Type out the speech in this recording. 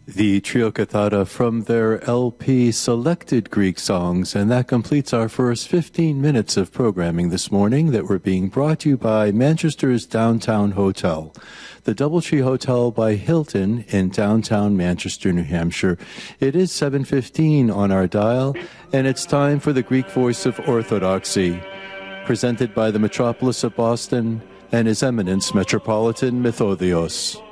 The Trio Cathata from their LP Selected Greek Songs, and that completes our first 15 minutes of programming this morning that were being brought to you by Manchester's Downtown Hotel, the Doubletree Hotel by Hilton in downtown Manchester, New Hampshire. It is 7:15 on our dial, and it's time for the Greek Voice of Orthodoxy, presented by the Metropolis of Boston and His Eminence Metropolitan Methodios.